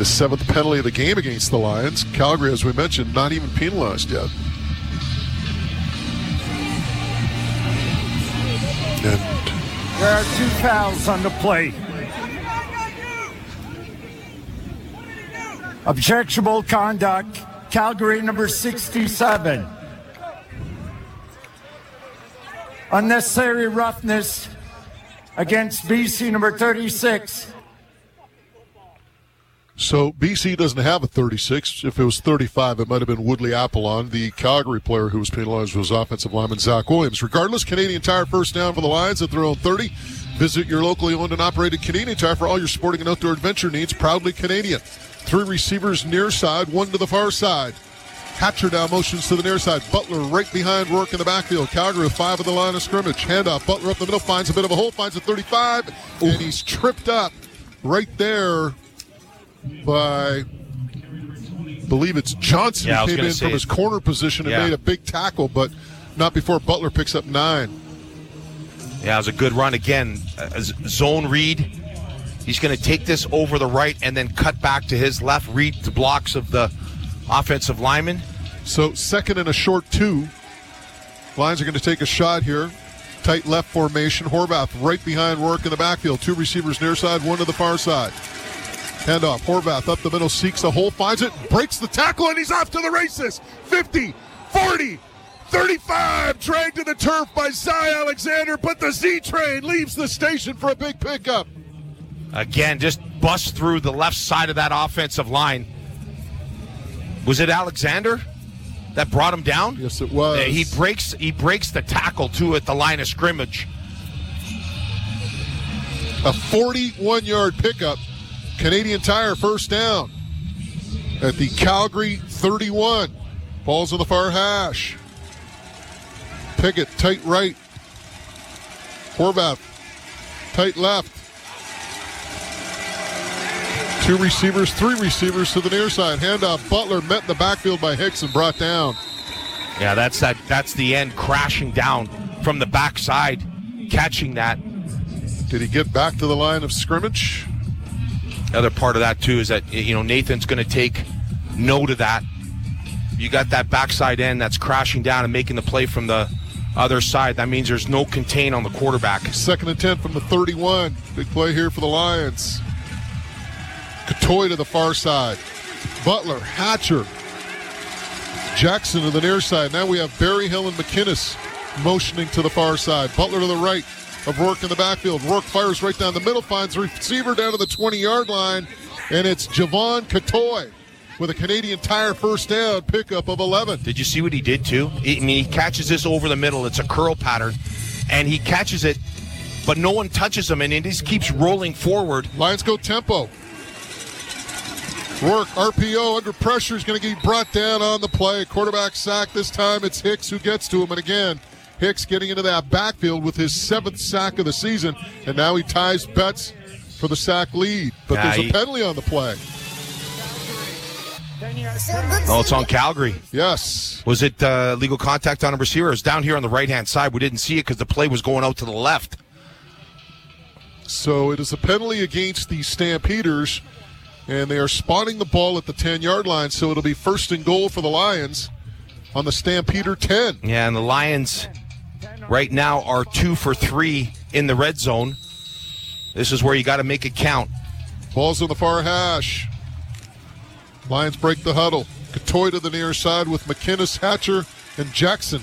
the 7th penalty of the game against the Lions. Calgary, as we mentioned, not even penalized yet. And there are 2 fouls on the play. Objectionable conduct, Calgary number 67. Unnecessary roughness against BC number 36. So BC doesn't have a 36. If it was 35, it might have been Woodley Apollon. The Calgary player who was penalized was offensive lineman Zach Williams. Regardless, Canadian Tire first down for the Lions at their own 30. Visit your locally owned and operated Canadian Tire for all your sporting and outdoor adventure needs. Proudly Canadian. 3 receivers near side, 1 to the far side. Hatcher now motions to the near side. Butler right behind Rourke in the backfield. Calgary with 5 at the line of scrimmage. Handoff. Butler up the middle, finds a bit of a hole, finds a 35, and he's tripped up right there by, I believe it's Johnson, who came in from his corner position and made a big tackle, but not before Butler picks up 9. Yeah, it was a good run again. Zone read. He's going to take this over the right and then cut back to his left, read the blocks of the offensive lineman. So 2nd and a short 2. Lions are going to take a shot here. Tight left formation. Horvath right behind Rourke in the backfield. 2 receivers near side, 1 to the far side. Handoff. Horvath up the middle, seeks a hole, finds it, breaks the tackle, and he's off to the races. 50, 40, 35, dragged to the turf by Zy Alexander, but the Z-Train leaves the station for a big pickup. Again, just busts through the left side of that offensive line. Was it Alexander that brought him down? Yes, it was. He breaks the tackle, too, at the line of scrimmage. A 41-yard pickup. Canadian Tire first down at the Calgary 31. Ball's on the far hash. Pickett, tight right. Horvath, tight left. 2 receivers, 3 receivers to the near side. Handoff. Butler met in the backfield by Hicks and brought down. Yeah, that's the end, crashing down from the backside, catching that. Did he get back to the line of scrimmage? The other part of that, too, is that, Nathan's going to take note of that. You got that backside end that's crashing down and making the play from the other side. That means there's no contain on the quarterback. 2nd and 10 from the 31. Big play here for the Lions. Catoy to the far side. Butler, Hatcher, Jackson to the near side. Now we have Berryhill and McInnes motioning to the far side. Butler to the right of Rourke in the backfield. Rourke fires right down the middle, finds the receiver down to the 20-yard line, and it's Javon Catoy with a Canadian Tire first down pickup of 11. Did you see what he did, too? He catches this over the middle. It's a curl pattern, and he catches it, but no one touches him, and it just keeps rolling forward. Lions go tempo. Rourke, RPO, under pressure, is going to get brought down on the play. Quarterback sack. This time it's Hicks who gets to him. And again, Hicks getting into that backfield with his 7th sack of the season. And now he ties bets for the sack lead. But there's a penalty on the play. Oh, it's on Calgary. Yes. Was it legal contact on a receiver? It was down here on the right-hand side. We didn't see it because the play was going out to the left. So it is a penalty against the Stampeders. And they are spotting the ball at the 10-yard line, so it'll be 1st and goal for the Lions on the Stampeder 10. Yeah, and the Lions right now are 2 for 3 in the red zone. This is where you got to make it count. Ball's on the far hash. Lions break the huddle. Catoy to the near side with McInnes, Hatcher, and Jackson.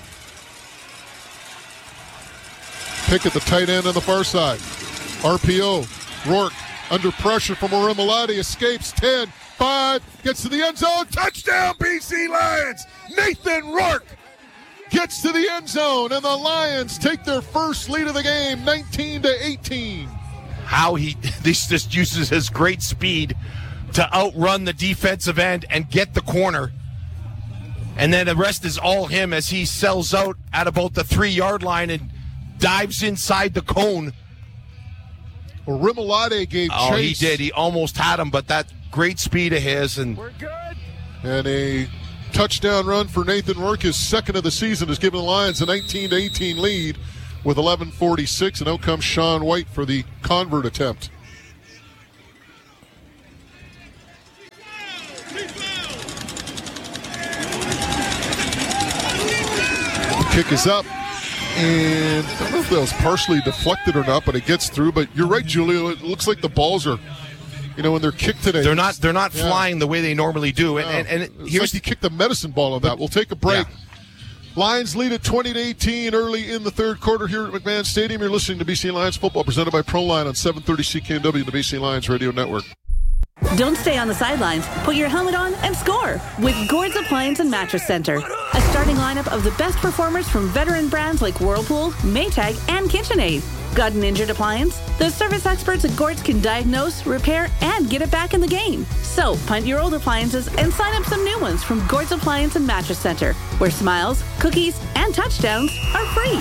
Pick at the tight end on the far side. RPO, Rourke. Under pressure from Orimolade, escapes 10, 5, gets to the end zone, touchdown BC Lions! Nathan Rourke gets to the end zone, and the Lions take their first lead of the game, 19-18. How he just uses his great speed to outrun the defensive end and get the corner. And then the rest is all him as he sells out at about the 3-yard line and dives inside the cone. Orimolade gave chase. Oh, he did. He almost had him, but that great speed of his. And we're good. And a touchdown run for Nathan Rourke, his 2nd of the season, has given the Lions a 19-18 lead with 11:46. And out comes Sean White for the convert attempt. Kick is up. And I don't know if that was partially deflected or not, but it gets through. But you're right, Julio. It looks like the balls are, when they're kicked today. They're not flying the way they normally do. And it's like you kicked the medicine ball on that. We'll take a break. Yeah. Lions lead at 20-18 early in the third quarter here at McMahon Stadium. You're listening to BC Lions football presented by ProLine on 730 CKNW, the BC Lions Radio Network. Don't stay on the sidelines. Put your helmet on and score with Gord's Appliance and Mattress Center. A starting lineup of the best performers from veteran brands like Whirlpool, Maytag, and KitchenAid. Got an injured appliance? The service experts at Gord's can diagnose, repair, and get it back in the game. So, punt your old appliances and sign up some new ones from Gord's Appliance and Mattress Center, where smiles, cookies, and touchdowns are free.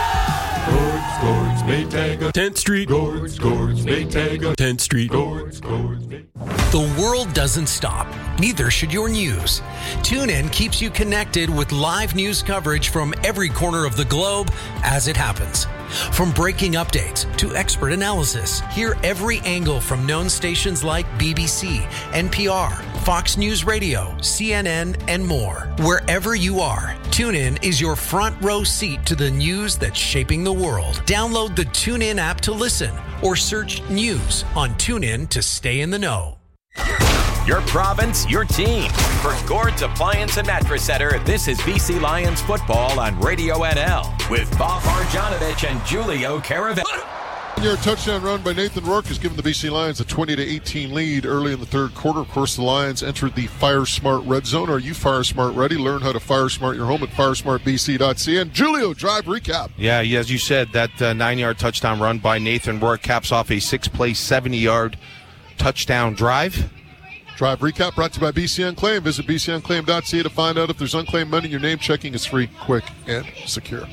Gord's, Maytag, 10th Street. Gord's, Maytag, 10th Street. Gord's, Maytag. The world doesn't stop. Neither should your news. TuneIn keeps you connected with live news coverage from every corner of the globe as it happens. From breaking updates to expert analysis, hear every angle from known stations like BBC, NPR, Fox News Radio, CNN, and more. Wherever you are, TuneIn is your front row seat to the news that's shaping the world. Download the TuneIn app to listen or search news on TuneIn to stay in the know. Your province, your team. For Gord's Appliance and Mattress Center, this is BC Lions football on Radio NL with Bob Marjanovic and Julio Caravello. Your touchdown run by Nathan Rourke has given the BC Lions a 20-18 lead early in the third quarter. Of course, the Lions entered the Fire Smart Red Zone. Are you Fire Smart ready? Learn how to Fire Smart your home at firesmartbc.ca. And Julio, drive recap. Yeah, as you said, that 9-yard touchdown run by Nathan Rourke caps off a 6-play, 70-yard touchdown drive. Drive recap brought to you by BC Unclaimed. Visit bcunclaimed.ca to find out if there's unclaimed money. Your name checking is free, quick, and secure.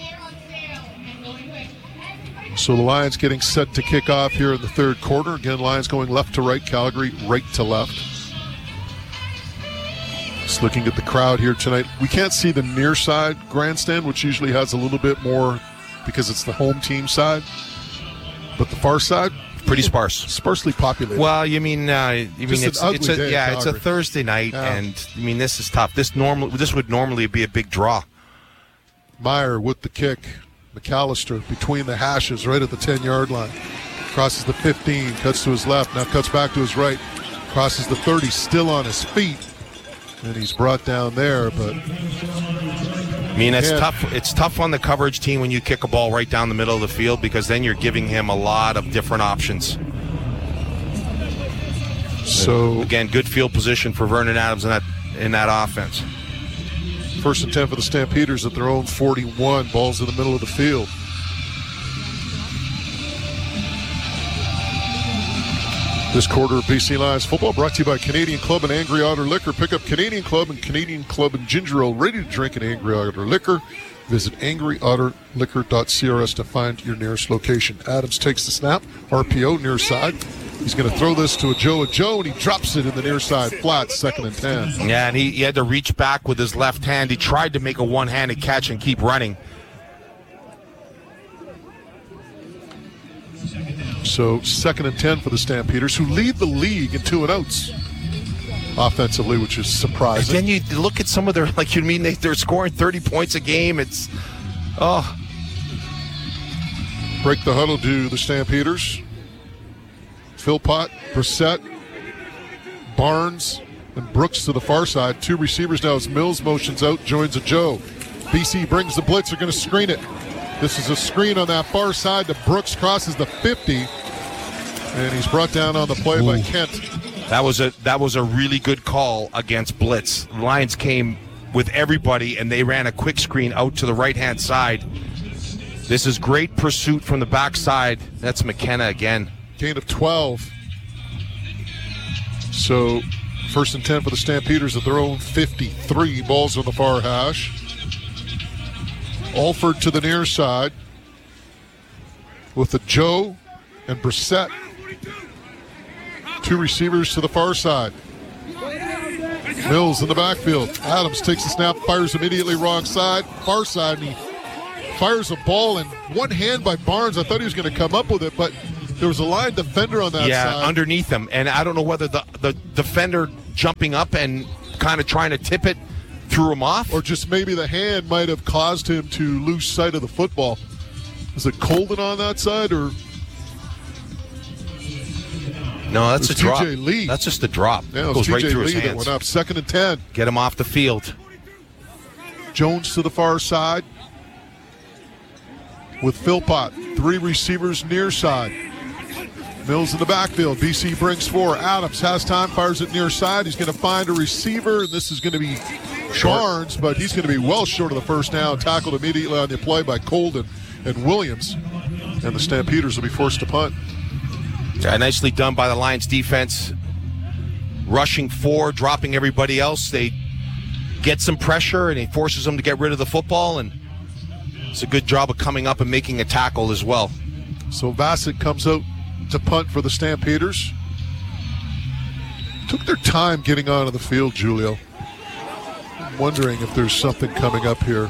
So the Lions getting set to kick off here in the third quarter. Again, Lions going left to right, Calgary right to left. Just looking at the crowd here tonight. We can't see the near side grandstand, which usually has a little bit more because it's the home team side. But the far side, pretty sparse, sparsely populated. Well, it's a Thursday night, and this is tough. This would normally be a big draw. Meyer with the kick, McAllister between the hashes, right at the 10-yard line, crosses the 15, cuts to his left, now cuts back to his right, crosses the 30, still on his feet, and he's brought down there. But it's tough. It's tough on the coverage team when you kick a ball right down the middle of the field because then you're giving him a lot of different options. So again, good field position for Vernon Adams in that offense. 1st and 10 for the Stampeders at their own 41. Ball's in the middle of the field. This quarter of BC Lions football brought to you by Canadian Club and Angry Otter Liquor. Pick up Canadian Club and Ginger Ale ready to drink in Angry Otter Liquor. Visit angryotterliquor.crs to find your nearest location. Adams takes the snap. RPO near side. He's going to throw this to a Joe, and he drops it in the near side flat, 2nd and 10. Yeah, and he had to reach back with his left hand. He tried to make a one-handed catch and keep running. So 2nd and 10 for the Stampeders, who lead the league in 2-and-outs offensively, which is surprising. And then you look at some of their, they're scoring 30 points a game. It's, Break the huddle to the Stampeders. Philpott, Brissett, Barnes, and Brooks to the far side. 2 receivers now as Mills motions out, joins a Joe. BC brings the blitz, they're going to screen it. This is a screen on that far side to Brooks, crosses the 50, and he's brought down on the play by Kent. That was a really good call against blitz. The Lions came with everybody, and they ran a quick screen out to the right-hand side. This is great pursuit from the backside. That's McKenna again. Gain of 12. So 1st and 10 for the Stampeders at their own 53. Balls on the far hash. Alford to the near side with the Joe and Brissett. 2 receivers to the far side. Mills in the backfield. Adams takes the snap, fires immediately wrong side, far side, and he fires a ball in one hand by Barnes. I thought he was going to come up with it, but there was a line defender on that side. Yeah, underneath him. And I don't know whether the defender jumping up and kind of trying to tip it threw him off? Or just maybe the hand might have caused him to lose sight of the football. Is it Colden on that side, or? No, that's a drop. TJ Lee. That's just a drop. Yeah, it goes was right TJ through Lee his that hands. went up. 2nd and 10. Get him off the field. Jones to the far side with Philpott. 3 receivers near side. Mills in the backfield. BC brings 4. Adams has time, fires it near side. He's going to find a receiver, and this is going to be Barnes, but he's going to be well short of the first down. Tackled immediately on the play by Colden and Williams, and the Stampeders will be forced to punt. Yeah, nicely done by the Lions defense. Rushing 4, dropping everybody else. They get some pressure, and he forces them to get rid of the football, and it's a good job of coming up and making a tackle as well. So Bassett comes out to punt for the Stampeders. Took their time getting onto the field, Julio. I'm wondering if there's something coming up here.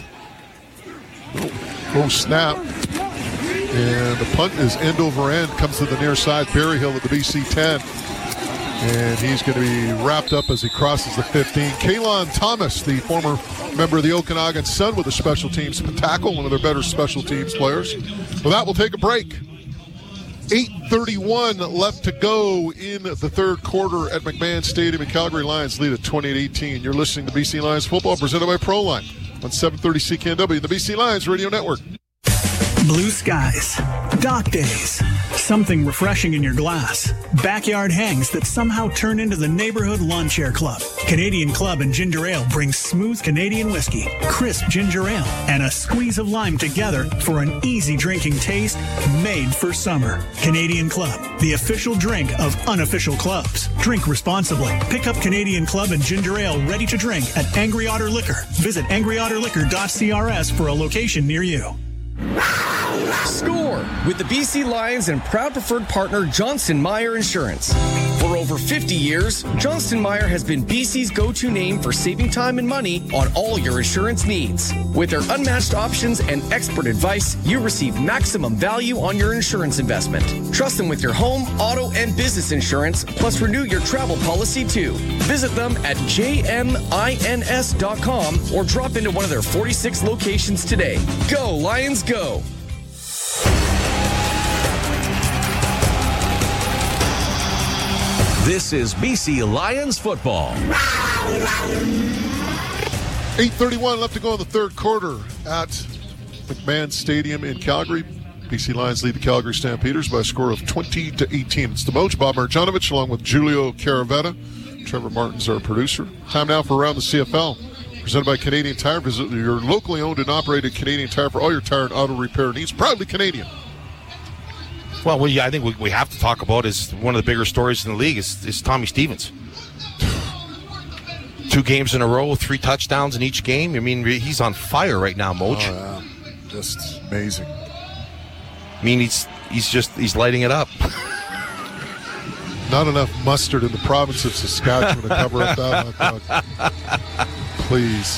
Oh, snap. And the punt is end over end, comes to the near side. Berryhill at the BC 10. And he's going to be wrapped up as he crosses the 15. Kalon Thomas, the former member of the Okanagan Sun with a special teams tackle, one of their better special teams players. Well, that will take a break. 8:31 left to go in the third quarter at McMahon Stadium, and Calgary Lions lead at 28-18. You're listening to BC Lions football presented by Proline on 730 CKNW, the BC Lions Radio Network. Blue skies, dock days, something refreshing in your glass, backyard hangs that somehow turn into the neighborhood lawn chair club. Canadian Club and Ginger Ale brings smooth Canadian whiskey, crisp ginger ale, and a squeeze of lime together for an easy drinking taste made for summer. Canadian Club, the official drink of unofficial clubs. Drink responsibly. Pick up Canadian Club and Ginger Ale ready to drink at Angry Otter Liquor. Visit angryotterliquor.crs for a location near you. Score with the BC Lions and proud preferred partner Johnston Meyer Insurance. For over 50 years, Johnston Meyer has been BC's go-to name for saving time and money on all your insurance needs. With their unmatched options and expert advice, you receive maximum value on your insurance investment. Trust them with your home, auto, and business insurance, plus renew your travel policy too. Visit them at jmins.com or drop into one of their 46 locations today. Go, Lions, go! This is BC Lions football. 8:31 left to go in the third quarter at McMahon Stadium in Calgary. BC Lions lead the Calgary Stampeders by a score of 20-18. It's the Moach, Bob Marjanovic, along with Julio Caravetta. Trevor Martin's our producer. Time now for Around the CFL. Presented by Canadian Tire. Visit your locally owned and operated Canadian Tire for all your tire and auto repair needs. Proudly Canadian. Well, I think we have to talk about is one of the bigger stories in the league is Tommy Stevens. 2 games in a row, 3 touchdowns in each game. I mean, he's on fire right now, Moach. Oh, yeah. Just amazing. I mean, he's lighting it up. Not enough mustard in the province of Saskatchewan to cover up that hot dog. Please.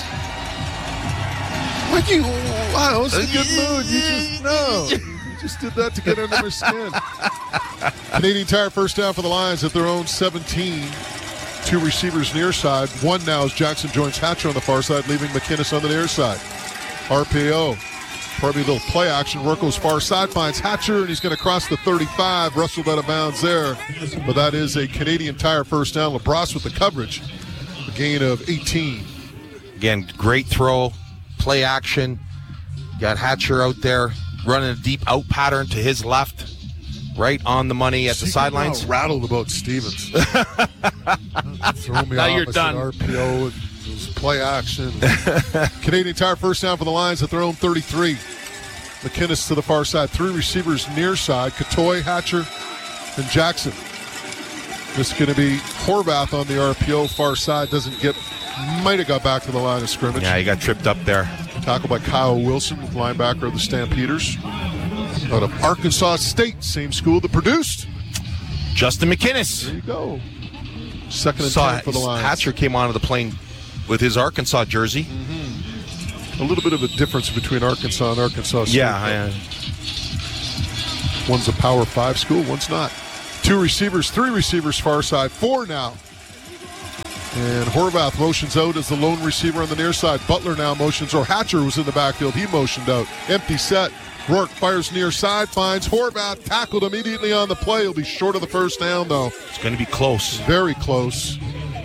Like I was in a good mood. You just did that to get under my skin. Canadian Tire first down for the Lions at their own 17. 2 receivers near side. One now as Jackson joins Hatcher on the far side, leaving McInnes on the near side. RPO. Probably a little play action. Work goes far side, finds Hatcher, and he's going to cross the 35. Wrestled out of bounds there. But that is a Canadian Tire first down. LaBrosse with the coverage. A gain of 18. Again, great throw. Play action. Got Hatcher out there running a deep out pattern to his left. Right on the money at the sidelines. Rattled about Stevens. Throw me Now off. you're done. RPO and play action. Canadian Tire first down for the Lions at their own 33. McInnes to the far side. 3 receivers near side. Katoy, Hatcher, and Jackson. This is going to be Horvath on the RPO. Far side might have got back to the line of scrimmage. Yeah, he got tripped up there. Tackled by Kyle Wilson, linebacker of the Stampeders. Out of Arkansas State, same school that produced Justin McInnes. There you go. 2nd and 10 for the Lions. Hatcher came onto the plane with his Arkansas jersey. Mm-hmm. A little bit of a difference between Arkansas and Arkansas State. Yeah. One's a Power 5 school, one's not. 2 receivers, 3 receivers far side, 4 now. And Horvath motions out as the lone receiver on the near side. Butler now motions, or Hatcher was in the backfield. He motioned out. Empty set. Rourke fires near side, finds Horvath, tackled immediately on the play. He'll be short of the first down, though. It's going to be close. Very close.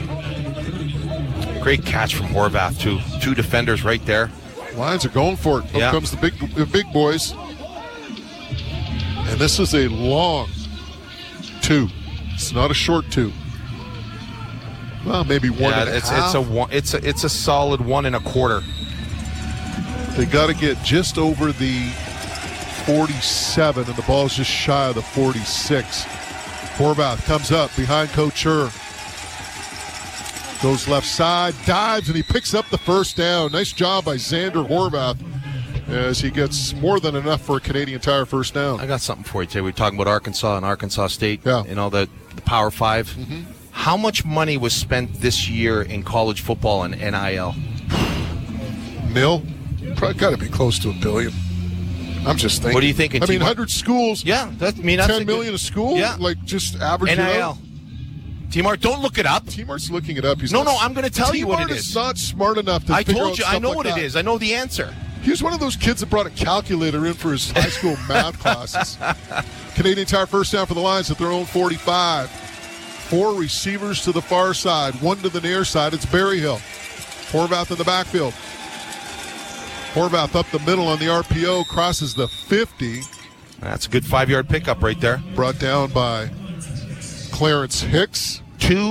Great catch from Horvath, too. Two defenders right there. Lions are going for it. Here comes the big boys. And this is a long 2. It's not a short 2. Well, maybe 1 and a half. It's a solid 1 1/4. They got to get just over the 47, and the ball's just shy of the 46. Horvath comes up behind Couture. Goes left side, dives, and he picks up the first down. Nice job by Xander Horvath as he gets more than enough for a Canadian Tire first down. I got something for you, Jay. We're talking about Arkansas and Arkansas State, the Power 5. Mm-hmm. How much money was spent this year in college football and NIL? Nil? Probably got to be close to $1 billion. I'm just thinking. What do you think? 100 schools. Yeah, that's $10 million a school. Yeah, like just average NIL. T-Mart, don't look it up. T-Mart's looking it up. No, I'm going to tell you what it is. T-Mart is not smart enough to figure out I told you. I know like what that. it is. I know the answer. He's one of those kids that brought a calculator in for his high school math classes. Canadian Tire first down for the Lions at their own 45. 4 receivers to the far side, 1 to the near side. It's Berryhill. Horvath in the backfield. Horvath up the middle on the RPO, crosses the 50. That's a good 5-yard pickup right there. Brought down by Clarence Hicks.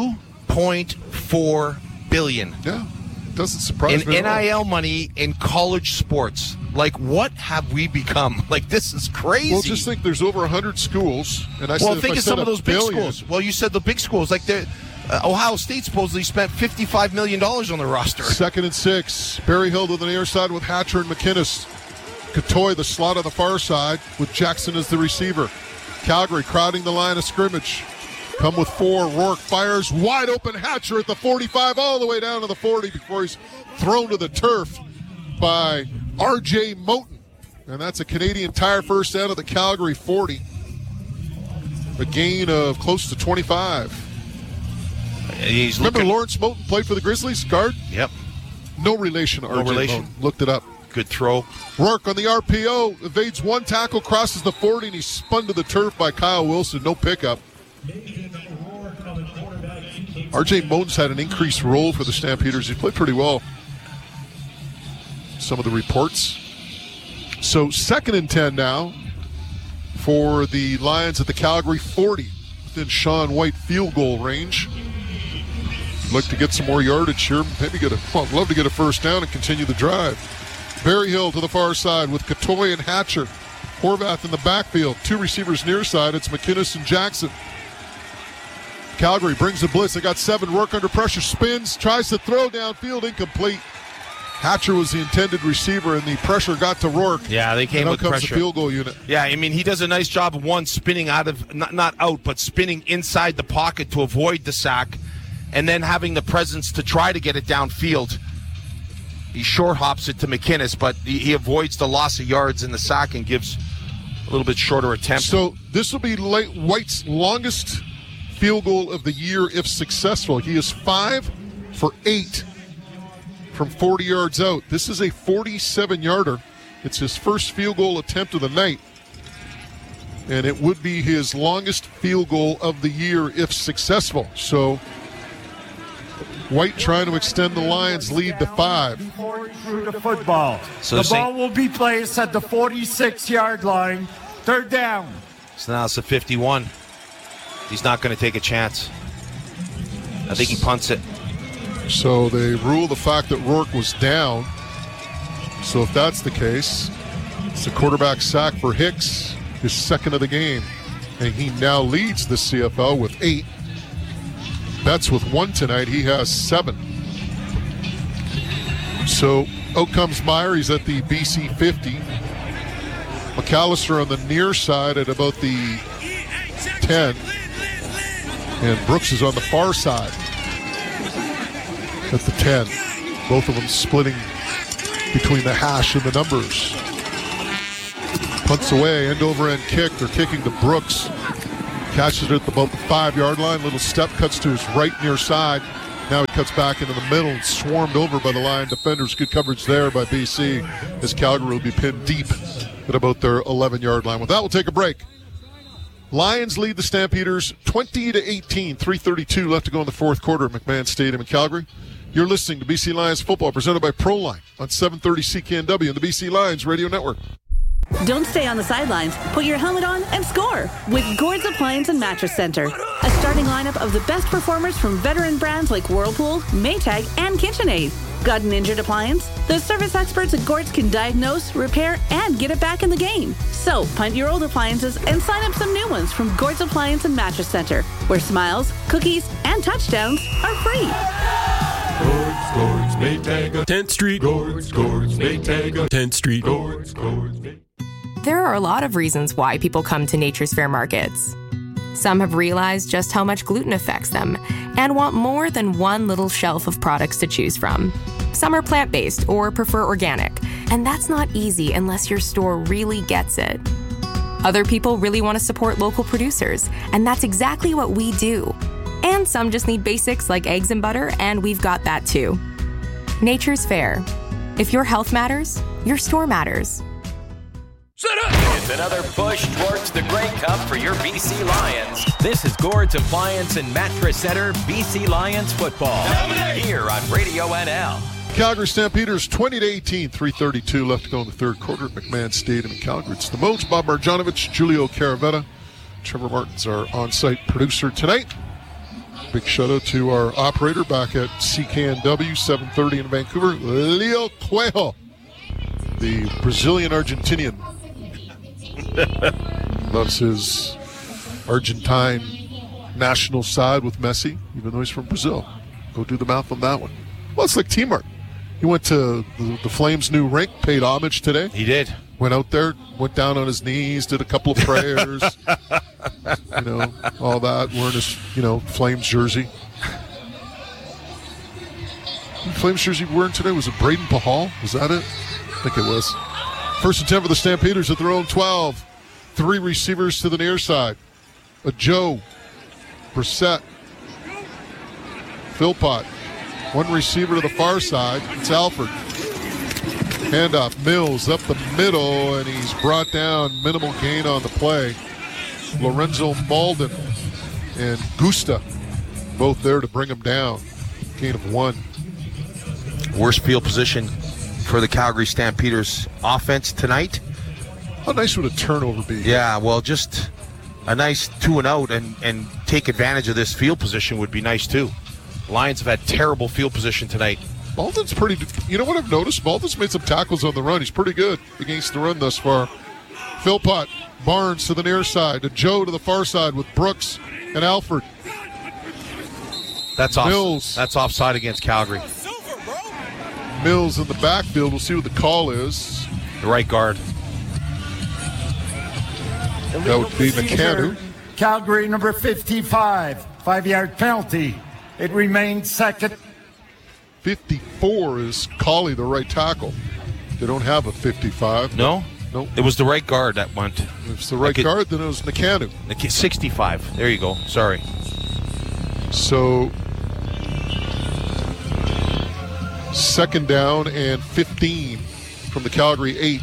$2.4 billion. Yeah, doesn't surprise me. In NIL money in college sports. Like, what have we become? Like, this is crazy. Well, just think there's over 100 schools. And think of some of those big schools. Well, you said the big schools. Like, Ohio State supposedly spent $55 million on their roster. 2nd and 6. Berryhill to the near side with Hatcher and McInnes. Katoy, the slot on the far side, with Jackson as the receiver. Calgary crowding the line of scrimmage. Come with 4. Rourke fires wide open. Hatcher at the 45 all the way down to the 40 before he's thrown to the turf by R.J. Moten. And that's a Canadian Tire first down at the Calgary 40. A gain of close to 25. Remember Lawrence Moten played for the Grizzlies? Guard? Yep. No relation to R.J. Moten. Looked it up. Good throw. Rourke on the RPO. Evades 1 tackle, crosses the 40, and he's spun to the turf by Kyle Wilson. No pickup. R.J. Moten's had an increased role for the Stampeders. He played pretty well. Some of the reports. So 2nd and 10 now for the Lions at the Calgary 40 within Sean White field goal range. Look to get some more yardage here. Maybe I'd love to get a first down and continue the drive. Berryhill to the far side with Katoy and Hatcher. Horvath in the backfield. 2 receivers near side. It's McInnes and Jackson. Calgary brings the blitz. They got 7. Rourke under pressure. Spins. Tries to throw downfield. Incomplete. Hatcher was the intended receiver, and the pressure got to Rourke. Yeah, they came with pressure. pressure. The field goal unit. Yeah, I mean, he does a nice job of spinning out of, not out, but spinning inside the pocket to avoid the sack, and then having the presence to try to get it downfield. He short hops it to McInnes, but he avoids the loss of yards in the sack and gives a little bit shorter attempt. So this will be White's longest field goal of the year if successful. He is 5 for 8 from 40 yards out. This is a 47-yarder. It's his first field goal attempt of the night. And it would be his longest field goal of the year if successful. So White trying to extend the Lions' lead to 5. Through the football. So the ball will be placed at the 46-yard line. 3rd down. So now it's a 51. He's not going to take a chance. I think he punts it. So they rule the fact that Rourke was down. So if that's the case, it's a quarterback sack for Hicks, his 2nd of the game. And he now leads the CFL with 8. Betts with 1 tonight. He has 7. So out comes Meyer. He's at the BC 50. McAllister on the near side at about the 10. And Brooks is on the far side at the 10. Both of them splitting between the hash and the numbers. Punts away, end over end kick. They're kicking to Brooks. Catches it at about the 5-yard line. Little step, cuts to his right near side. Now he cuts back into the middle and swarmed over by the Lion defenders. Good coverage there by BC as Calgary will be pinned deep at about their 11-yard line. With that, we'll take a break. Lions lead the Stampeders 20-18, 3:32 left to go in the fourth quarter at McMahon Stadium in Calgary. You're listening to BC Lions football presented by ProLine on 730 CKNW and the BC Lions Radio Network. Don't stay on the sidelines. Put your helmet on and score with Gord's Appliance and Mattress Center. A starting lineup of the best performers from veteran brands like Whirlpool, Maytag, and KitchenAid. Got an injured appliance? The service experts at Gord's can diagnose, repair, and get it back in the game. So, punt your old appliances and sign up some new ones from Gord's Appliance and Mattress Center, where smiles, cookies, and touchdowns are free. Gord's, Maytag on 10th Street. Gord's, Maytag on 10th Street. Gord's, Maytag. There are a lot of reasons why people come to Nature's Fair markets. Some have realized just how much gluten affects them and want more than one little shelf of products to choose from. Some are plant-based or prefer organic, and that's not easy unless your store really gets it. Other people really want to support local producers, and that's exactly what we do. And some just need basics like eggs and butter, and we've got that too. Nature's Fair. If your health matters, your store matters. It's another push towards the Grey Cup for your BC Lions. This is Gord's Appliance and Mattress Center BC Lions football here on Radio NL. Calgary Stampeders 20-18, 3:32 left to go in the third quarter at McMahon Stadium in Calgary. It's the Moats, Bob Marjanovic, Julio Caravetta. Trevor Martin's our on-site producer tonight. Big shout out to our operator back at CKNW 730 in Vancouver, Leo Cuejo, the Brazilian-Argentinian. Loves his Argentine national side with Messi, even though he's from Brazil. Go do the math on that one. Well, it's like T-Mart. He went to the Flames' new rink, paid homage today. He did. Went out there, went down on his knees, did a couple of prayers, all that, wearing his, Flames jersey. Flames jersey wearing today, was it Braden Pahal? Was that it? I think it was. First and 10 for the Stampeders at their own 12. 3 receivers to the near side. A Joe, Brissett, Philpott. 1 receiver to the far side. It's Alford. Handoff, Mills up the middle, and he's brought down. Minimal gain on the play. Lorenzo Malden and Gusta both there to bring him down. Gain of 1. Worst field position for the Calgary Stampeders offense tonight. How nice would a turnover be? Yeah, well, just a nice 2-and-out and take advantage of this field position would be nice too. Lions have had terrible field position tonight. Malden's pretty. You know what I've noticed? Malden's made some tackles on the run. He's pretty good against the run thus far. Philpott, Barnes to the near side, to Joe to the far side with Brooks and Alford. That's Mills. That's offside against Calgary. Mills in the backfield. We'll see what the call is. The right guard. That would be McCann. Calgary number 55, 5-yard penalty. It remains second. 54 is Colley, the right tackle. They don't have a 55. No? Nope. It was the right guard that went. If it's the right guard, then it was McCann. 65. There you go. Sorry. So, second down and 15 from the Calgary 8.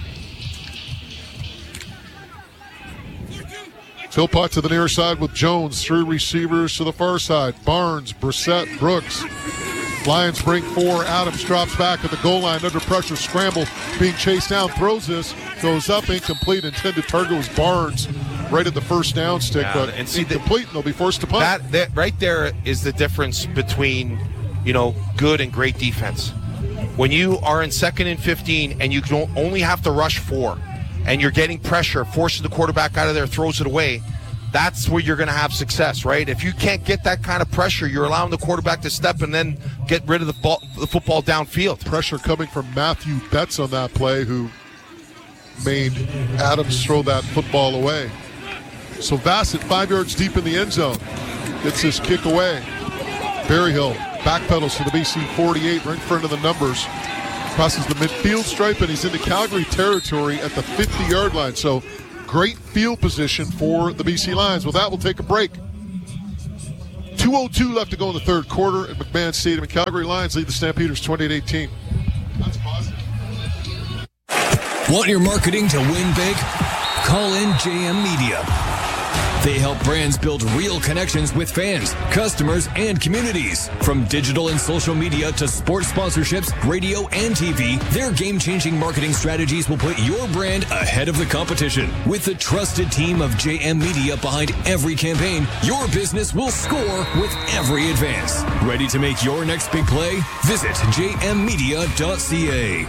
Philpott to the near side with Jones. 3 receivers to the far side. Barnes, Brissett, Brooks. Lions bring 4. Adams drops back at the goal line under pressure. Scramble, being chased down. Throws this. Goes up, incomplete. Intended target was Barnes right at the first down stick, but and incomplete, and they'll be forced to punt. That right there is the difference between, good and great defense. When you are in 2nd and 15 and you don't only have to rush 4, and you're getting pressure, forces the quarterback out of there, throws it away, that's where you're going to have success, right? If you can't get that kind of pressure, you're allowing the quarterback to step and then get rid of the football downfield. Pressure coming from Matthew Betts on that play, who made Adams throw that football away. So Bassett, 5 yards deep in the end zone, gets his kick away. Berryhill backpedals to the BC 48, right in front of the numbers. Crosses the midfield stripe, and he's into Calgary territory at the 50-yard line. So great field position for the BC Lions. With that, we'll take a break. 2:02 left to go in the third quarter at McMahon Stadium in Calgary. Lions lead the Stampeders 28-18. That's positive. Want your marketing to win big? Call in JM Media. They help brands build real connections with fans, customers, and communities. From digital and social media to sports sponsorships, radio, and TV, their game-changing marketing strategies will put your brand ahead of the competition. With the trusted team of JM Media behind every campaign, your business will score with every advance. Ready to make your next big play? Visit jmmedia.ca.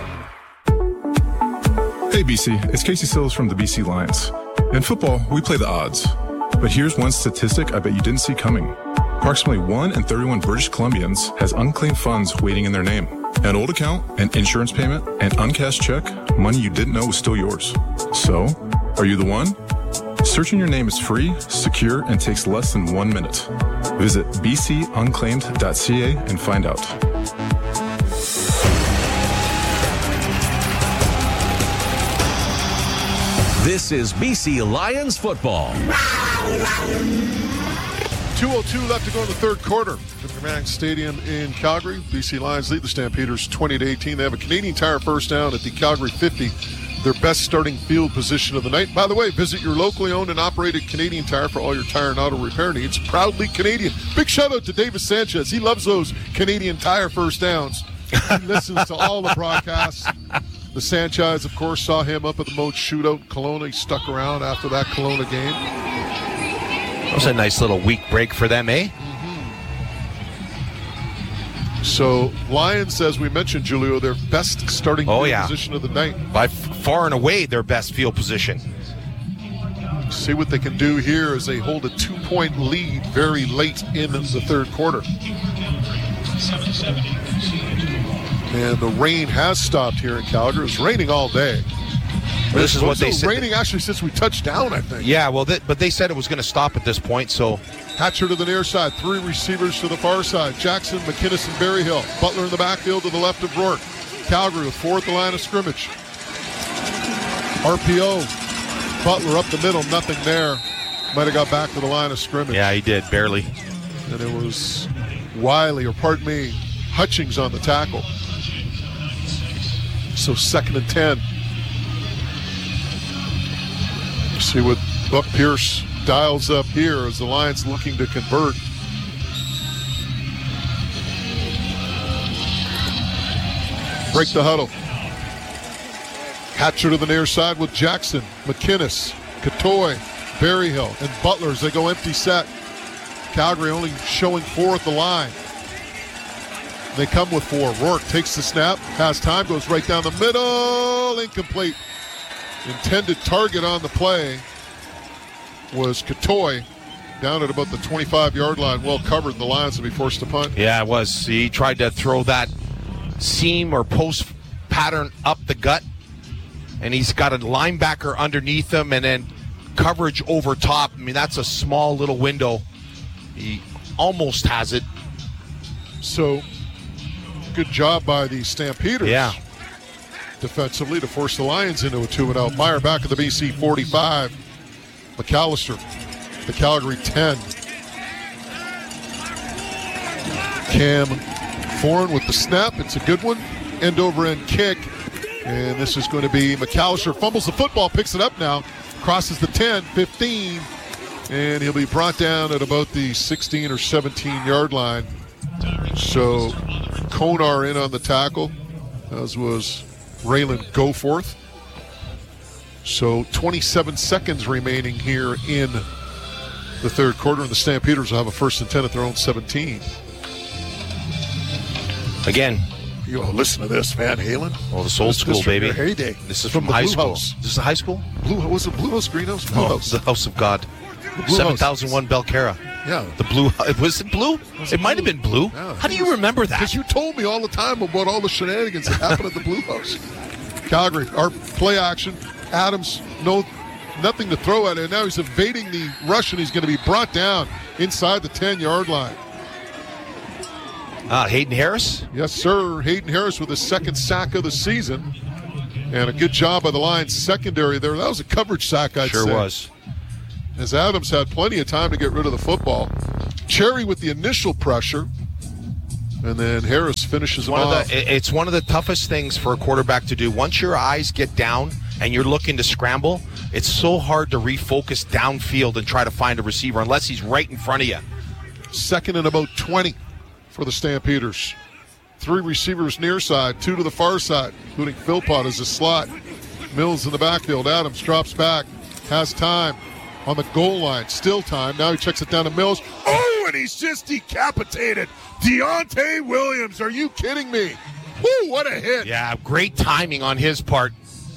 Hey BC, it's Casey Sills from the BC Lions. In football, we play the odds. But here's one statistic I bet you didn't see coming. Approximately 1 in 31 British Columbians has unclaimed funds waiting in their name. An old account, an insurance payment, an uncashed check, money you didn't know was still yours. So, are you the one? Searching your name is free, secure, and takes less than 1 minute. Visit bcunclaimed.ca and find out. This is BC Lions football. 2:02 left to go in the third quarter at McMahon Stadium in Calgary. BC Lions lead the Stampeders 20-18. They have a Canadian Tire first down at the Calgary 50, their best starting field position of the night. By the way, visit your locally owned and operated Canadian Tire for all your tire and auto repair needs. Proudly Canadian. Big shout out to David Sanchez. He loves those Canadian Tire first downs. He listens to all the broadcasts. The Sanchez, of course, saw him up at the Moat shootout in Kelowna. He stuck around after that Kelowna game. That was a nice little week break for them, eh? Mm-hmm. So, Lions, as we mentioned, Julio, their best starting field position of the night. By far and away their best field position. See what they can do here as they hold a 2-point lead very late in the third quarter. And the rain has stopped here in Calgary. It was raining all day. This is what they said. Raining actually since we touched down, I think. Yeah, well, but they said it was going to stop at this point, so. Hatcher to the near side. 3 receivers to the far side. Jackson, McInnes, and Berryhill. Butler in the backfield to the left of Rourke. Calgary with 4 at the line of scrimmage. RPO. Butler up the middle. Nothing there. Might have got back to the line of scrimmage. Yeah, he did, barely. And it was Hutchings on the tackle. So 2nd and 10. You see what Buck Pierce dials up here as the Lions looking to convert. Break the huddle. Hatcher to the near side with Jackson, McInnes, Katoy, Berryhill, and Butler as they go empty set. Calgary only showing 4 at the line. They come with 4. Rourke takes the snap, has time, goes right down the middle, incomplete. Intended target on the play was Katoy down at about the 25-yard line. Well covered, the Lions will be forced to punt. Yeah, it was. He tried to throw that seam or post pattern up the gut, and he's got a linebacker underneath him and then coverage over top. I mean, that's a small little window. He almost has it. So, good job by the Stampeders. Yeah. Defensively to force the Lions into a 2-and-out. Meyer back at the BC 45. McAllister, the Calgary 10. Cam Foran with the snap. It's a good one. End over end kick. And this is going to be McAllister fumbles the football, picks it up now, crosses the 10, 15, and he'll be brought down at about the 16 or 17-yard line. So Konar in on the tackle, as was Raylan Goforth. So 27 seconds remaining here in the third quarter, and the Stampeders will have a 1st and 10 at their own 17. Again. You know, listen to this, Van Halen. Oh, this old school, baby. Heyday. This is from high school. House. This is a high school? Was it Blue House, Greenhouse? Blue House. The House of God. 7001 Belcarra. Yeah. The blue. Was it blue? It might have been blue. Yeah. How do you remember that? Because you told me all the time about all the shenanigans that happened at the Blue House. Calgary, our play action. Adams, nothing to throw at it. Now he's evading the rush, and he's going to be brought down inside the 10-yard line. Hayden Harris? Yes, sir. Hayden Harris with his 2nd sack of the season. And a good job by the Lions secondary there. That was a coverage sack, I'd say. Sure was. As Adams had plenty of time to get rid of the football. Cherry with the initial pressure, and then Harris finishes him off. It's one of the toughest things for a quarterback to do. Once your eyes get down and you're looking to scramble, it's so hard to refocus downfield and try to find a receiver unless he's right in front of you. Second and about 20 for the Stampeders. 3 receivers near side, 2 to the far side, including Philpott as a slot. Mills in the backfield. Adams drops back, has time on the goal line. Still time. Now he checks it down to Mills. Oh, and he's just decapitated. Deontay Williams. Are you kidding me? Woo, what a hit. Yeah, great timing on his part.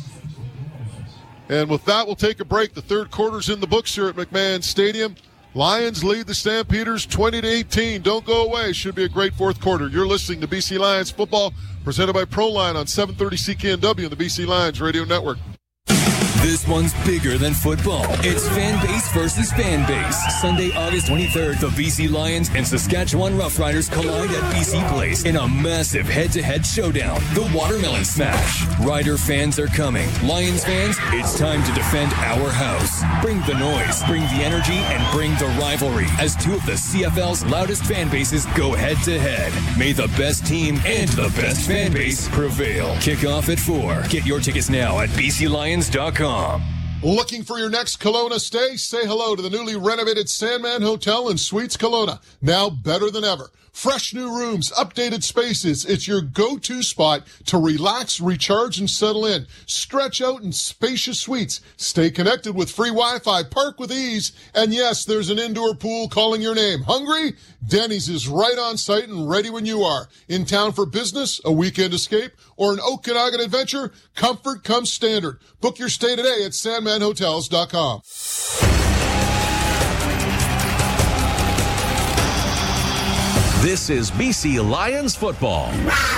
And with that, we'll take a break. The third quarter's in the books here at McMahon Stadium. Lions lead the Stampeders 20-18. Don't go away. Should be a great fourth quarter. You're listening to BC Lions football, presented by ProLine on 730 CKNW and the BC Lions Radio Network. This one's bigger than football. It's fan base versus fan base. Sunday, August 23rd, the BC Lions and Saskatchewan Roughriders collide at BC Place in a massive head-to-head showdown. The Watermelon Smash. Rider fans are coming. Lions fans, it's time to defend our house. Bring the noise, bring the energy, and bring the rivalry as two of the CFL's loudest fan bases go head-to-head. May the best team and the best fan base prevail. Kickoff at 4. Get your tickets now at bclions.com. Looking for your next Kelowna stay? Say hello to the newly renovated Sandman Hotel and Suites Kelowna. Now better than ever. Fresh new rooms, updated spaces. It's your go-to spot to relax, recharge, and settle in. Stretch out in spacious suites. Stay connected with free Wi-Fi. Park with ease. And yes, there's an indoor pool calling your name. Hungry? Denny's is right on site and ready when you are. In town for business, a weekend escape, or an Okanagan adventure? Comfort comes standard. Book your stay today at sandmanhotels.com. This is BC Lions football.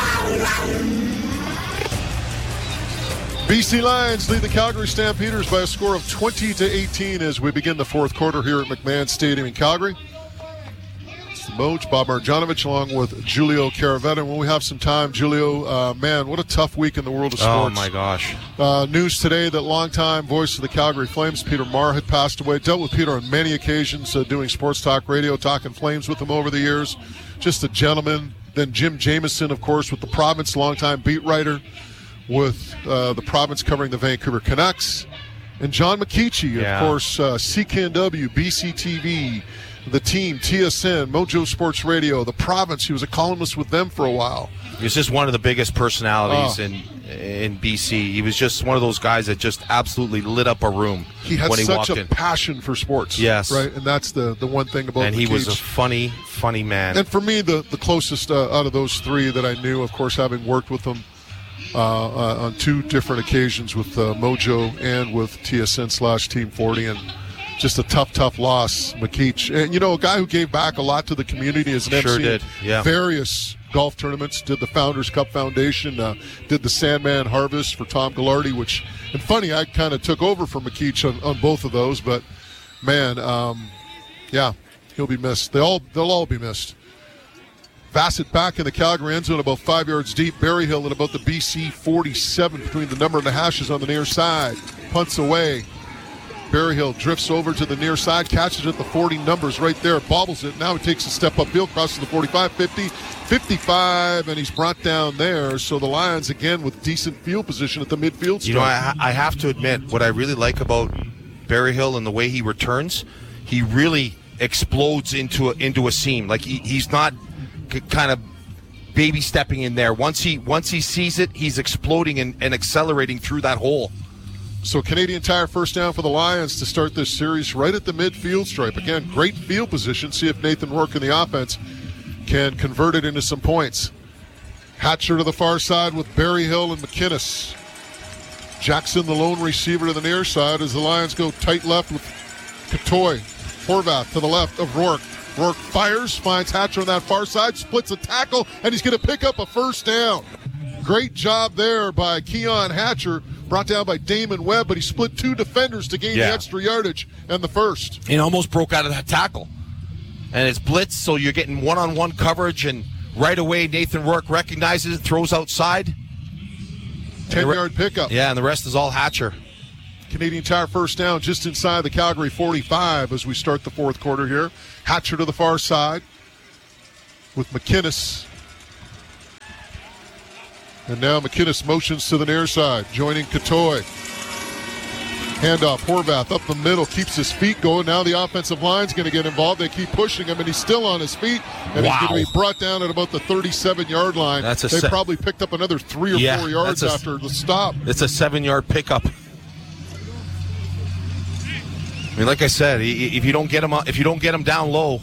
BC Lions lead the Calgary Stampeders by a score of 20-18 as we begin the fourth quarter here at McMahon Stadium in Calgary. It's the Moj, Bob Marjanovic, along with Julio Caravetta. And when we have some time, Julio, man, what a tough week in the world of sports. Oh, my gosh. News today that longtime voice of the Calgary Flames, Peter Marr, had passed away. Dealt with Peter on many occasions, doing sports talk radio, talking Flames with him over the years. Just a gentleman. Then Jim Jameson, of course, with the Province, longtime beat writer with the Province covering the Vancouver Canucks. And John McKeechee, of course, CKNW, BCTV, the team, TSN, Mojo Sports Radio, the Province. He was a columnist with them for a while. He was just one of the biggest personalities in BC. He was just one of those guys that just absolutely lit up a room he had when he such walked a in. Passion for sports. Yes. Right? And that's the one thing about And he McKeech. was a funny man. And for me, the closest out of those three that I knew, of course, having worked with them on 2 different occasions with Mojo and with TSN/Team 40, and just a tough loss, McKeech. And, a guy who gave back a lot to the community as an Sure MC. did, yeah. Various golf tournaments, did the Founders Cup Foundation, did the Sandman Harvest for Tom Ghilardi, which, and funny, I kind of took over from McKeech on both of those, but, man, he'll be missed. They'll all be missed. Bassett back in the Calgary end zone, about 5 yards deep. Berryhill at about the BC 47 between the number and the hashes on the near side. Punts away. Berryhill drifts over to the near side, catches at the 40, numbers right there, bobbles it. Now he takes a step upfield, crosses the 45, 50, 55, and he's brought down there. So the Lions, again, with decent field position at the midfield stripe. I have to admit, what I really like about Berryhill and the way he returns, he really explodes into a seam. Like he's not kind of baby stepping in there. Once he sees it, he's exploding and accelerating through that hole. So Canadian Tire first down for the Lions to start this series right at the midfield stripe. Again, great field position. See if Nathan Rourke in the offense can convert it into some points. Hatcher to the far side with Berryhill and McInnes. Jackson, the lone receiver, to the near side as the Lions go tight left with Katoy. Horvath to the left of Rourke. Rourke fires, finds Hatcher on that far side, splits a tackle, and he's going to pick up a first down. Great job there by Keon Hatcher, brought down by Damon Webb, but he split 2 defenders to gain the extra yardage and the first. He almost broke out of that tackle. And it's blitz, so you're getting one-on-one coverage, and right away Nathan Rourke recognizes it, throws outside. 10-yard pickup. Yeah, and the rest is all Hatcher. Canadian Tire first down just inside the Calgary 45 as we start the fourth quarter here. Hatcher to the far side with McInnes. And now McInnes motions to the near side, joining Katoy. Handoff, Horvath up the middle, keeps his feet going. Now the offensive line's going to get involved. They keep pushing him, and he's still on his feet. And he's going to be brought down at about the 37-yard line. They probably picked up another 3 or 4 yards after the stop. It's a 7-yard pickup. I mean, like I said, if you don't get him down low,